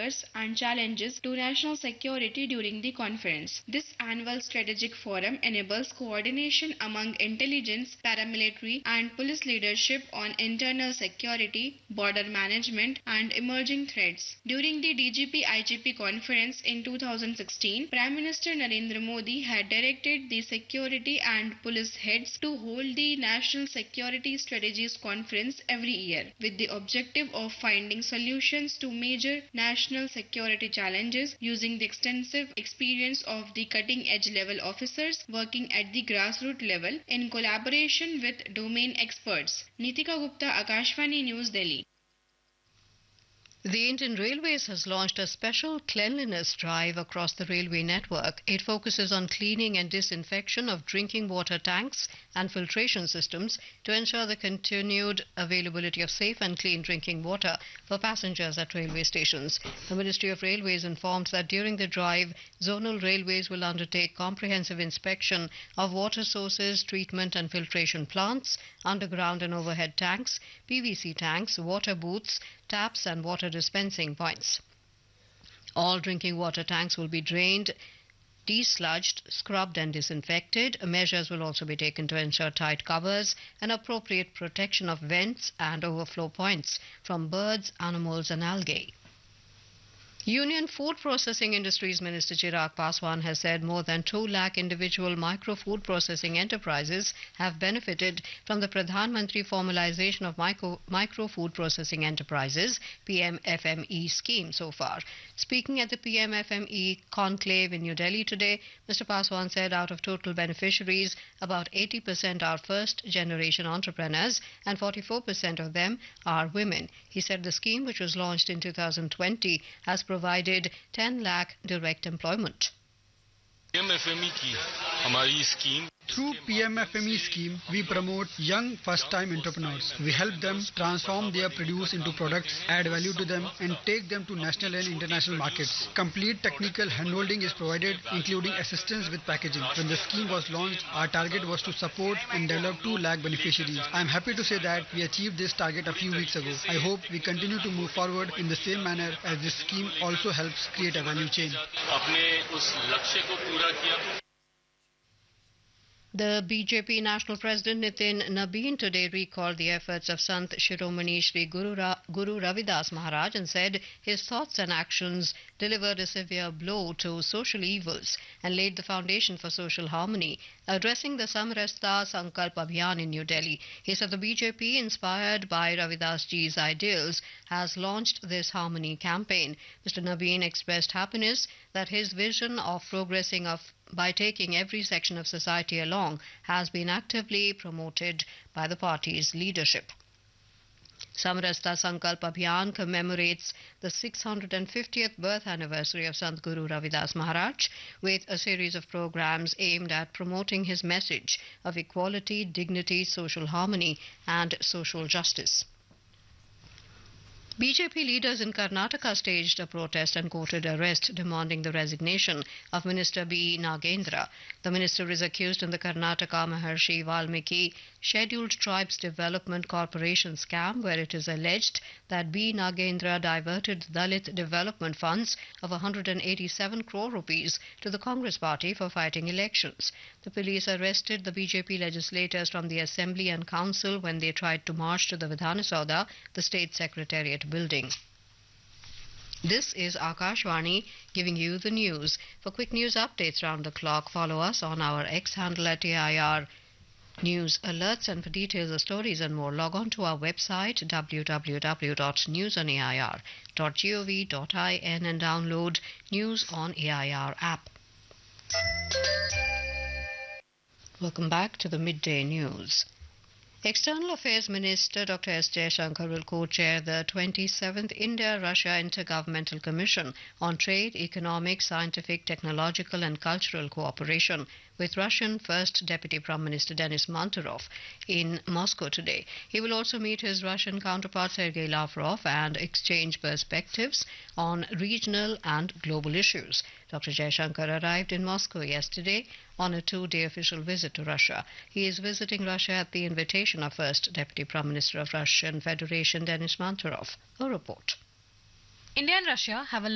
triggers and challenges to national security during the conference. This annual strategic forum enables coordination among intelligence, paramilitary, and police leadership on internal security, border management, and emerging threats. During the DGP-IGP conference in 2016, Prime Minister Narendra Modi had directed the security and police heads to hold the National Security Strategies Conference every year, with the objective of finding solutions to major national security challenges using the extensive experience of the cutting-edge level officers working at the grassroots level in collaboration with domain experts. Nitika Gupta, Akashvani News, Delhi. The Indian Railways has launched a special cleanliness drive across the railway network. It focuses on cleaning and disinfection of drinking water tanks and filtration systems to ensure the continued availability of safe and clean drinking water for passengers at railway stations. The Ministry of Railways informed that during the drive, zonal railways will undertake comprehensive inspection of water sources, treatment and filtration plants, underground and overhead tanks, PVC tanks, water booths, taps and water dispensing points. All drinking water tanks will be drained, desludged, scrubbed and disinfected. Measures will also be taken to ensure tight covers and appropriate protection of vents and overflow points from birds, animals and algae. Union Food Processing Industries Minister Chirag Paswan has said more than 2 lakh individual micro-food processing enterprises have benefited from the Pradhan Mantri Formalization of Micro-Food Processing Enterprises PMFME scheme so far. Speaking at the PMFME conclave in New Delhi today, Mr. Paswan said out of total beneficiaries, about 80% are first-generation entrepreneurs and 44% of them are women. He said the scheme, which was launched in 2020, has provided 10 lakh direct employment. PMFME की हमारी scheme Through PMFME scheme, we promote young first-time entrepreneurs. We help them transform their produce into products, add value to them, and take them to national and international markets. Complete technical handholding is provided, including assistance with packaging. When the scheme was launched, our target was to support and develop 2 lakh beneficiaries. I am happy to say that we achieved this target a few weeks ago. I hope we continue to move forward in the same manner, as this scheme also helps create a value chain. अपने उस लक्ष्य को पूरा किया. The BJP National President Nitin Nabin today recalled the efforts of Sant Shiromani Shri Guru Ravidas Maharaj and said his thoughts and actions delivered a severe blow to social evils and laid the foundation for social harmony. Addressing the Samrasta Sankalp Abhiyan in New Delhi, he said the BJP, inspired by Ravidas ji's ideals, has launched this harmony campaign. Mr. Nabin expressed happiness that his vision of progressing by taking every section of society along has been actively promoted by the party's leadership. Samrasta Sankalp Abhiyan commemorates the 650th birth anniversary of Sant Guru Ravidas Maharaj with a series of programs aimed at promoting his message of equality, dignity, social harmony and social justice. BJP leaders in Karnataka staged a protest and courted arrest demanding the resignation of Minister B. Nagendra. The minister is accused in the Karnataka Maharshi Valmiki Scheduled Tribes Development Corporation scam, where it is alleged that B. Nagendra diverted Dalit development funds of 187 crore rupees to the Congress party for fighting elections. The police arrested the BJP legislators from the Assembly and Council when they tried to march to the Vidhana Sauda, the state secretariat building. This is Akashvani giving you the news. For quick news updates round the clock, follow us on our X handle at AIR News Alerts, and for details of stories and more, log on to our website www.newsonair.gov.in and download News on AIR app. Welcome back to the midday news. External Affairs Minister Dr. S. Jaishankar will co-chair the 27th India-Russia Intergovernmental Commission on Trade, Economic, Scientific, Technological and Cultural Cooperation with Russian First Deputy Prime Minister Denis Manturov in Moscow today. He will also meet his Russian counterpart Sergei Lavrov and exchange perspectives on regional and global issues. Dr. Jaishankar arrived in Moscow yesterday on a 2-day official visit to Russia. He is visiting Russia at the invitation of First Deputy Prime Minister of Russian Federation Denis Manturov. A report. India and Russia have a